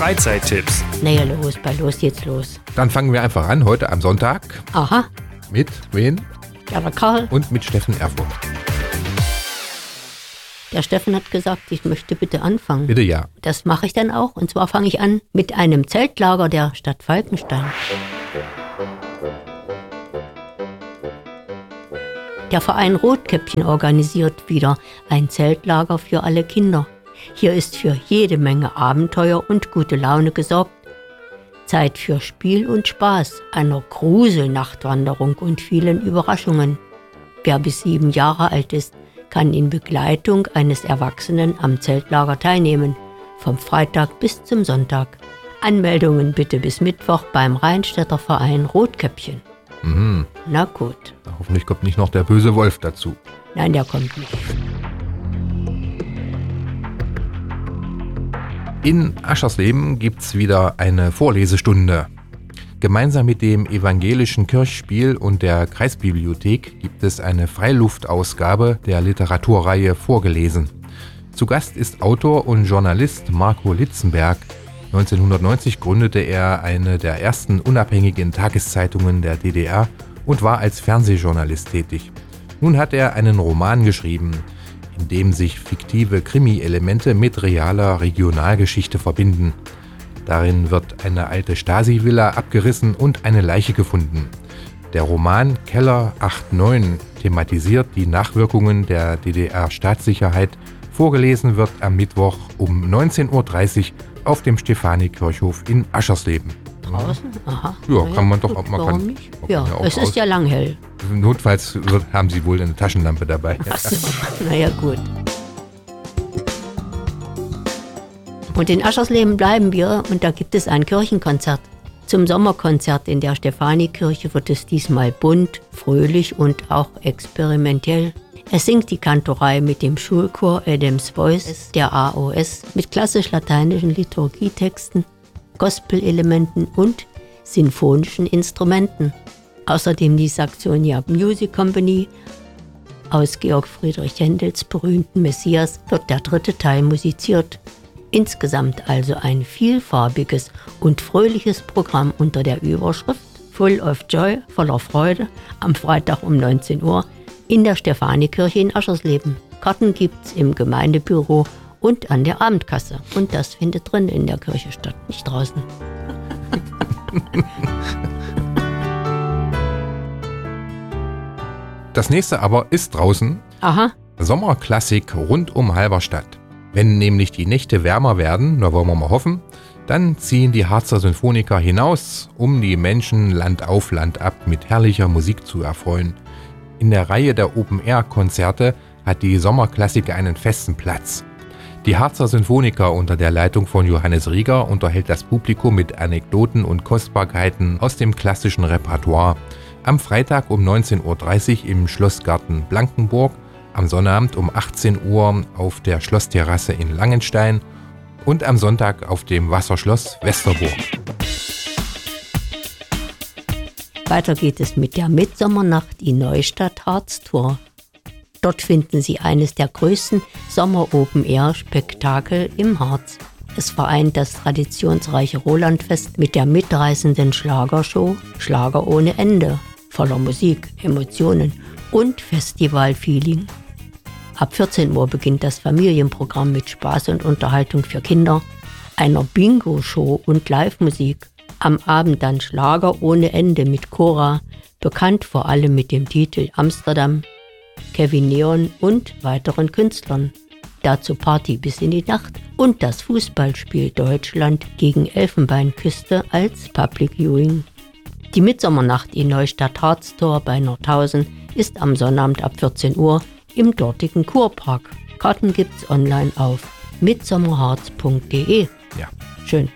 Freizeittipps. Naja, los geht's los. Dann fangen wir einfach an, heute am Sonntag. Aha. Mit wen? Ja, der Karl. Und mit Steffen Erfurt. Der Steffen hat gesagt, ich möchte bitte anfangen. Bitte, ja. Das mache ich dann auch. Und zwar fange ich an mit einem Zeltlager der Stadt Falkenstein. Der Verein Rotkäppchen organisiert wieder ein Zeltlager für alle Kinder. Hier ist für jede Menge Abenteuer und gute Laune gesorgt. Zeit für Spiel und Spaß, einer Gruselnachtwanderung und vielen Überraschungen. Wer bis 7 Jahre alt ist, kann in Begleitung eines Erwachsenen am Zeltlager teilnehmen, vom Freitag bis zum Sonntag. Anmeldungen bitte bis Mittwoch beim Rheinstädter Verein Rotkäppchen. Mhm. Na gut. Hoffentlich kommt nicht noch der böse Wolf dazu. Nein, der kommt nicht. In Aschersleben gibt's wieder eine Vorlesestunde. Gemeinsam mit dem Evangelischen Kirchspiel und der Kreisbibliothek gibt es eine Freiluftausgabe der Literaturreihe Vorgelesen. Zu Gast ist Autor und Journalist Marco Litzenberg. 1990 gründete er eine der ersten unabhängigen Tageszeitungen der DDR und war als Fernsehjournalist tätig. Nun hat er einen Roman geschrieben, in dem sich fiktive Krimi-Elemente mit realer Regionalgeschichte verbinden. Darin wird eine alte Stasi-Villa abgerissen und eine Leiche gefunden. Der Roman Keller 89 thematisiert die Nachwirkungen der DDR-Staatssicherheit. Vorgelesen wird am Mittwoch um 19.30 Uhr auf dem Stefani-Kirchhof in Aschersleben. Draußen? Aha. Ja, kann man doch gut, auch. warum nicht? Ja, es ist ja lang hell. Notfalls haben Sie wohl eine Taschenlampe dabei. Ach so, naja, gut. Und in Aschersleben bleiben wir und da gibt es ein Kirchenkonzert. Zum Sommerkonzert in der Stefani-Kirche wird es diesmal bunt, fröhlich und auch experimentell. Es singt die Kantorei mit dem Schulchor Adams Voice der AOS mit klassisch-lateinischen Liturgietexten, Gospel-Elementen und sinfonischen Instrumenten. Außerdem die Saxonia Music Company. Aus Georg Friedrich Händels berühmten Messias wird der 3. Teil musiziert. Insgesamt also ein vielfarbiges und fröhliches Programm unter der Überschrift Full of Joy, voller Freude, am Freitag um 19 Uhr in der Stefani-Kirche in Aschersleben. Karten gibt's im Gemeindebüro und an der Abendkasse. Und das findet drin in der Kirche statt, nicht draußen. Das nächste aber ist draußen. Aha. Sommerklassik rund um Halberstadt. Wenn nämlich die Nächte wärmer werden, da wollen wir mal hoffen, dann ziehen die Harzer Sinfoniker hinaus, um die Menschen Land auf Land ab mit herrlicher Musik zu erfreuen. In der Reihe der Open-Air-Konzerte hat die Sommerklassik einen festen Platz. Die Harzer Sinfoniker unter der Leitung von Johannes Rieger unterhält das Publikum mit Anekdoten und Kostbarkeiten aus dem klassischen Repertoire. Am Freitag um 19.30 Uhr im Schlossgarten Blankenburg, am Sonnabend um 18 Uhr auf der Schlossterrasse in Langenstein und am Sonntag auf dem Wasserschloss Westerburg. Weiter geht es mit der Mitsommernacht in Neustadt-Harztor. Dort finden Sie eines der größten Sommer-Open-Air-Spektakel im Harz. Es vereint das traditionsreiche Rolandfest mit der mitreißenden Schlagershow Schlager ohne Ende, voller Musik, Emotionen und Festivalfeeling. Ab 14 Uhr beginnt das Familienprogramm mit Spaß und Unterhaltung für Kinder, einer Bingo-Show und Live-Musik. Am Abend dann Schlager ohne Ende mit Cora, bekannt vor allem mit dem Titel Amsterdam, Kevin Neon und weiteren Künstlern. Dazu Party bis in die Nacht und das Fußballspiel Deutschland gegen Elfenbeinküste als Public Viewing. Die Mitsommernacht in Neustadt-Harztor bei Nordhausen ist am Sonnabend ab 14 Uhr im dortigen Kurpark. Karten gibt's online auf mitsommerharz.de. Ja. Schön.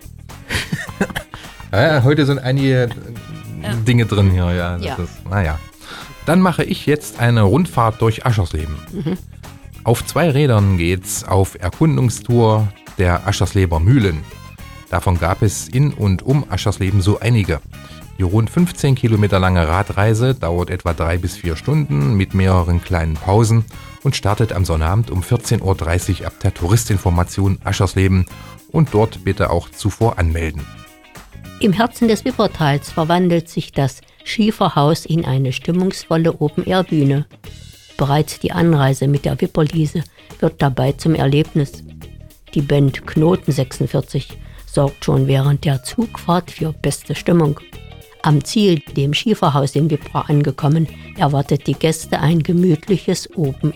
Ja, heute sind einige Dinge drin hier. Ja, das ist, naja. Dann mache ich jetzt eine Rundfahrt durch Aschersleben. Mhm. Auf 2 Rädern geht's auf Erkundungstour der Aschersleber Mühlen. Davon gab es in und um Aschersleben so einige. Die rund 15 Kilometer lange Radreise dauert etwa 3 bis 4 Stunden mit mehreren kleinen Pausen und startet am Sonnabend um 14.30 Uhr ab der Touristinformation Aschersleben und dort bitte auch zuvor anmelden. Im Herzen des Wippertals verwandelt sich das Schieferhaus in eine stimmungsvolle Open-Air-Bühne. Bereits die Anreise mit der Wipperliese wird dabei zum Erlebnis. Die Band Knoten 46 sorgt schon während der Zugfahrt für beste Stimmung. Am Ziel, dem Schieferhaus in Wippra angekommen, erwartet die Gäste ein gemütliches Open